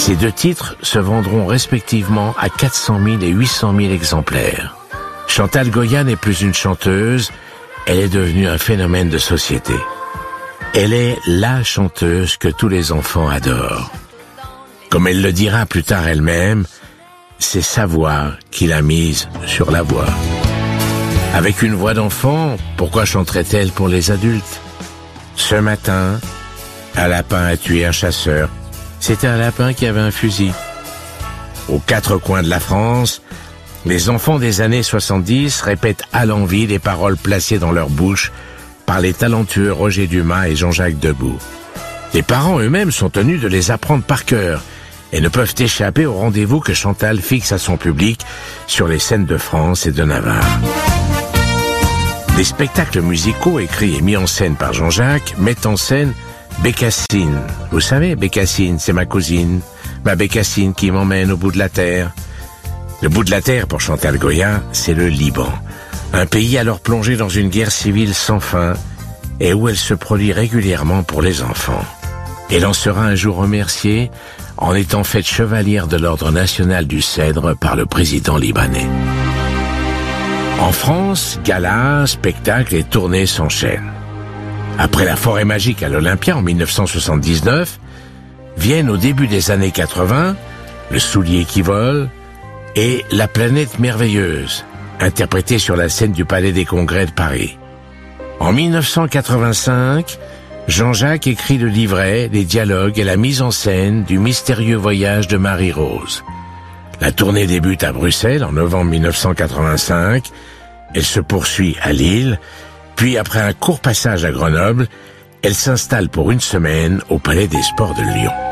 Ces deux titres se vendront respectivement à 400 000 et 800 000 exemplaires. Chantal Goya n'est plus une chanteuse, elle est devenue un phénomène de société. Elle est la chanteuse que tous les enfants adorent. Comme elle le dira plus tard elle-même, c'est sa voix qui l'a mise sur la voie. Avec une voix d'enfant, pourquoi chanterait-elle pour les adultes? Ce matin, un lapin a tué un chasseur. C'était un lapin qui avait un fusil. Aux quatre coins de la France, les enfants des années 70 répètent à l'envi les paroles placées dans leur bouche par les talentueux Roger Dumas et Jean-Jacques Debout. Les parents eux-mêmes sont tenus de les apprendre par cœur et ne peuvent échapper au rendez-vous que Chantal fixe à son public sur les scènes de France et de Navarre. Les spectacles musicaux écrits et mis en scène par Jean-Jacques mettent en scène Bécassine. Vous savez, Bécassine, c'est ma cousine. Ma Bécassine qui m'emmène au bout de la terre. Le bout de la terre, pour Chantal Goya, c'est le Liban. Un pays alors plongé dans une guerre civile sans fin et où elle se produit régulièrement pour les enfants. Elle en sera un jour remerciée en étant faite chevalière de l'Ordre national du Cèdre par le président libanais. En France, galas, spectacles et tournées s'enchaînent. Après la Forêt magique à l'Olympia en 1979, viennent au début des années 80, Le soulier qui vole et La planète merveilleuse, interprétée sur la scène du Palais des Congrès de Paris. En 1985, Jean-Jacques écrit le livret, les dialogues et la mise en scène du mystérieux voyage de Marie-Rose. La tournée débute à Bruxelles en novembre 1985. Elle se poursuit à Lille, puis après un court passage à Grenoble, elle s'installe pour une semaine au Palais des Sports de Lyon.